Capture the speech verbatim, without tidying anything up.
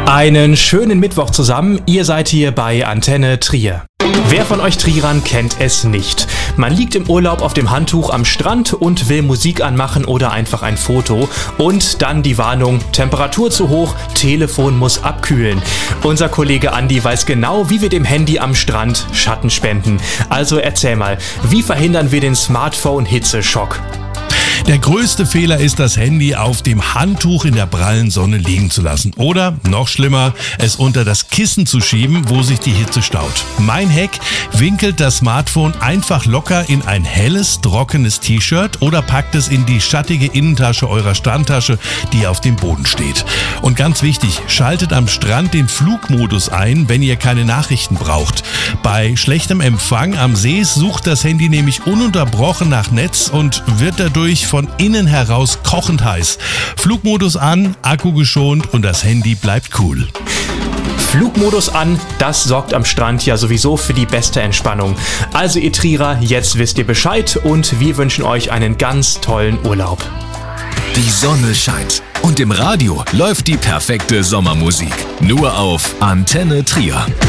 Einen schönen Mittwoch zusammen, ihr seid hier bei Antenne Trier. Wer von euch Trierern kennt es nicht? Man liegt im Urlaub auf dem Handtuch am Strand und will Musik anmachen oder einfach ein Foto. Und dann die Warnung, Temperatur zu hoch, Telefon muss abkühlen. Unser Kollege Andi weiß genau, wie wir dem Handy am Strand Schatten spenden. Also erzähl mal, wie verhindern wir den Smartphone-Hitzeschock? Der größte Fehler ist, das Handy auf dem Handtuch in der prallen Sonne liegen zu lassen. Oder, noch schlimmer, es unter das Kissen zu schieben, wo sich die Hitze staut. Mein Hack: winkelt das Smartphone einfach locker in ein helles, trockenes T-Shirt oder packt es in die schattige Innentasche eurer Strandtasche, die auf dem Boden steht. Und ganz wichtig, schaltet am Strand den Flugmodus ein, wenn ihr keine Nachrichten braucht. Bei schlechtem Empfang am See sucht das Handy nämlich ununterbrochen nach Netz und wird dadurch von innen heraus kochend heiß. Flugmodus an, Akku geschont und das Handy bleibt cool. Flugmodus an, das sorgt am Strand ja sowieso für die beste Entspannung. Also ihr Trierer, jetzt wisst ihr Bescheid und wir wünschen euch einen ganz tollen Urlaub. Die Sonne scheint und im Radio läuft die perfekte Sommermusik. Nur auf Antenne Trier.